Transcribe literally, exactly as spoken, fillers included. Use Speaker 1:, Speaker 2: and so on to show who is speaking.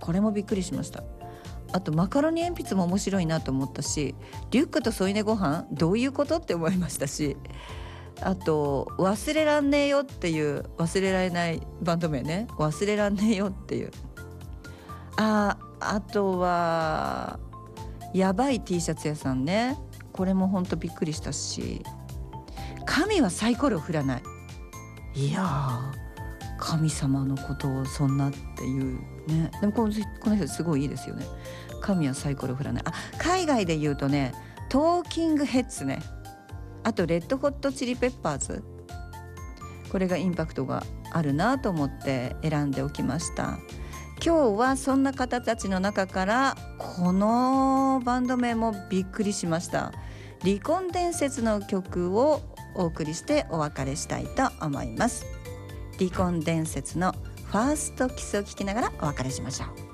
Speaker 1: これもびっくりしました。あとマカロニ鉛筆も面白いなと思ったし、リュックと添い寝ご飯どういうことって思いましたし、あと忘れらんねえよっていう忘れられないバンド名ね、忘れらんねえよっていう、ああとはやばい T シャツ屋さんね、これもほんとびっくりしたし、神はサイコロ振らない、いやー神様のことをそんなっていうね。でもこのこの人すごいいいですよね。神はサイコロ振らない。あ、海外で言うとね、トーキングヘッズね、あとレッドホットチリペッパーズ、これがインパクトがあるなと思って選んでおきました。今日はそんな方たちの中からこのバンド名もびっくりしました。離婚伝説の曲をお送りしてお別れしたいと思います。離婚伝説のファーストキスを聞きながらお別れしましょう。